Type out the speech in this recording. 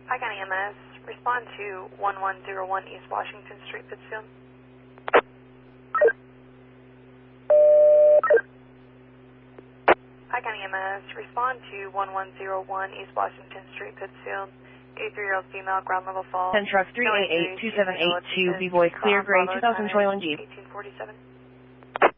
Hi, County EMS. Respond to 1101 East Washington Street, Pittsfield. Hi, County EMS. Respond to 1101 East Washington Street, Pittsfield. 83-year-old female, ground level fall. 10 truck 388-2782, B-Boy, clear, gray, 2021 Jeep. 1847.